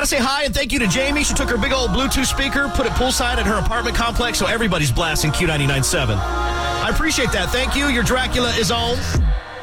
to say hi and thank you to Jamie. She took her big old Bluetooth speaker, put it poolside at her apartment complex, so everybody's blasting Q99.7. I appreciate that. Thank you. Your Dracula is on.